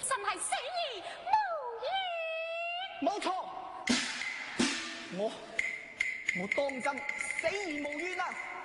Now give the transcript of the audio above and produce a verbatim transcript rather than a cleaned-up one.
身係死而無怨。 冇錯，我我當真死而無怨啊！